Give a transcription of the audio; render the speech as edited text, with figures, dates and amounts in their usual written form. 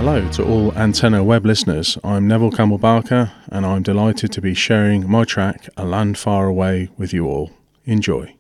hello to all Antenna Web listeners. I'm Neville Campbell-Barker and I'm delighted to be sharing my track A Land Far Away with you all. Enjoy.